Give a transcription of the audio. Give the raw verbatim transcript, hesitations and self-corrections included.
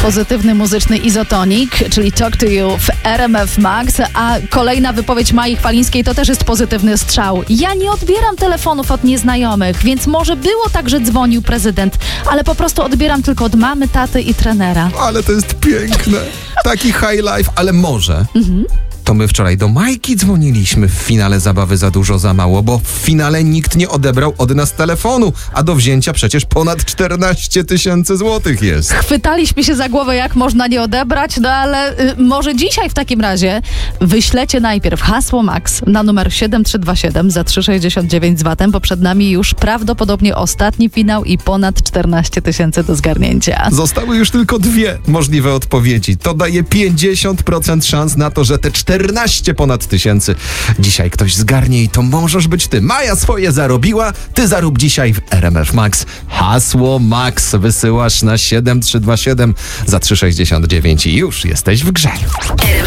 pozytywny muzyczny Izotonik, czyli Talk to You w R M F Max, a kolejna wypowiedź Mai Chwalińskiej to też jest pozytywny strzał. Ja nie odbieram telefonów od nieznajomych, więc może było tak, że dzwonił prezydent, ale po prostu odbieram tylko od mamy, taty i trenera. Ale to jest piękne. Taki high life, ale może... Mhm. To my wczoraj do Majki dzwoniliśmy w finale Zabawy za dużo, za mało, bo w finale nikt nie odebrał od nas telefonu, a do wzięcia przecież ponad czternaście tysięcy złotych jest. Chwytaliśmy się za głowę, jak można nie odebrać, no ale y, może dzisiaj w takim razie wyślecie najpierw hasło Max na numer siedem trzy dwa siedem za trzysta sześćdziesiąt dziewięć z vatem, bo przed nami już prawdopodobnie ostatni finał i ponad czternaście tysięcy do zgarnięcia. Zostały już tylko dwie możliwe odpowiedzi. To daje pięćdziesiąt procent szans na to, że te czternaście ponad tysięcy dzisiaj ktoś zgarnie i to możesz być ty. Maja swoje zarobiła, ty zarób dzisiaj w R M F Max. Hasło Max wysyłasz na siedem trzy dwa siedem za trzysta sześćdziesiąt dziewięć i już jesteś w grze.